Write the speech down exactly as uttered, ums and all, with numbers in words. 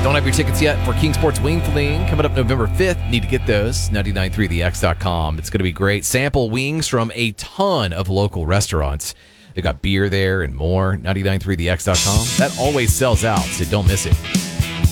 Don't have your tickets yet for King Sports Wing Fling coming up November fifth. Need to get those. ninety-nine point three the x dot com. It's going to be great. Sample wings from a ton of local restaurants. They got beer there and more. ninety-nine point three the x dot com. That always sells out, so don't miss it.